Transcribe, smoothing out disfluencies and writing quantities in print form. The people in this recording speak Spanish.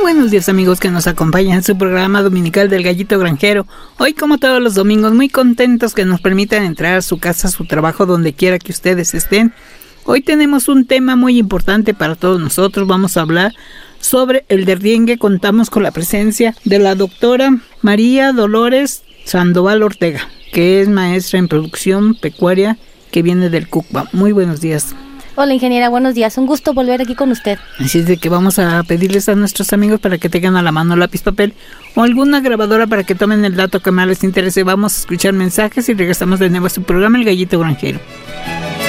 buenos días, amigos que nos acompañan en su programa dominical del Gallito Granjero. Hoy, como todos los domingos, muy contentos que nos permitan entrar a su casa, a su trabajo, donde quiera que ustedes estén. Hoy tenemos un tema muy importante para todos nosotros. Vamos a hablar sobre el derriengue. Contamos con la presencia de la doctora María Dolores Sandoval Ortega, que es maestra en producción pecuaria, que viene del CUCBA. Muy buenos días. Hola, ingeniera, buenos días. Un gusto volver aquí con usted. Así es de que vamos a pedirles a nuestros amigos para que tengan a la mano lápiz, papel o alguna grabadora para que tomen el dato que más les interese. Vamos a escuchar mensajes y regresamos de nuevo a su programa El Gallito Granjero.